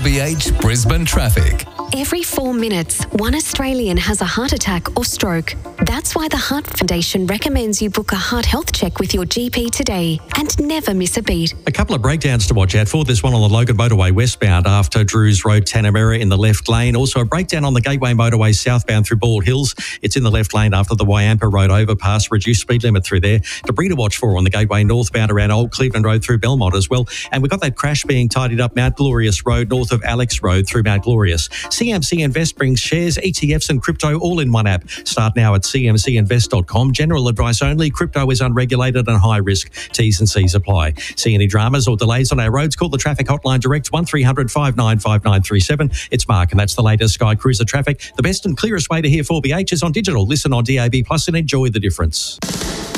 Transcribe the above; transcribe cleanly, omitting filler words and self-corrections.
4BH Brisbane traffic. Every 4 minutes, one Australian has a heart attack or stroke. That's why the Heart Foundation recommends you book a heart health check with your GP today and never miss a beat. A couple of breakdowns to watch out for. There's one on the Logan Motorway westbound after Drews Road, Tanamera in the left lane. Also a breakdown on the Gateway Motorway southbound through Bald Hills. It's in the left lane after the Wyampa Road overpass. Reduced speed limit through there. Debris to watch for on the Gateway northbound around Old Cleveland Road through Belmont as well. And we've got that crash being tidied up Mount Glorious Road north of Alex Road through Mount Glorious. CMC Invest brings shares, ETFs and crypto all in one app. Start now at cmcinvest.com. General advice only. Crypto is unregulated and high risk. T's and C's apply. See any dramas or delays on our roads? Call the traffic hotline direct 1300 595937. It's Mark and that's the latest Sky Cruiser traffic. The best and clearest way to hear 4BH is on digital. Listen on DAB Plus and enjoy the difference.